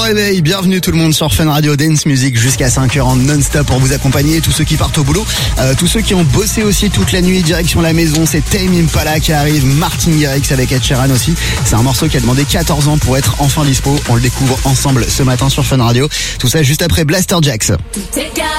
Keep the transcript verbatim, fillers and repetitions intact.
réveil, bienvenue tout le monde sur Fun Radio Dance Music jusqu'à cinq heures en non-stop pour vous accompagner, tous ceux qui partent au boulot, euh, tous ceux qui ont bossé aussi toute la nuit, direction la maison, c'est Tame Impala qui arrive, Martin Garrix avec Ed Sheeran aussi, c'est un morceau qui a demandé quatorze ans pour être enfin dispo, on le découvre ensemble ce matin sur Fun Radio, tout ça juste après Blaster Jacks.